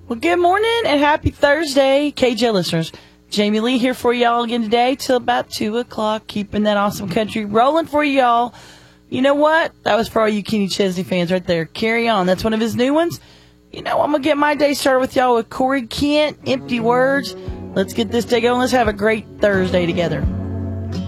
Well, good morning and happy Thursday, KJ listeners. Jamie Lee here for y'all again today till about 2 o'clock, keeping that awesome country rolling for y'all. You know what? That was for all you Kenny Chesney fans right there. Carry On. That's one of his new ones. You know, I'm going to get my day started with y'all with Corey Kent, Empty Words. Let's get this day going. Let's have a great Thursday together.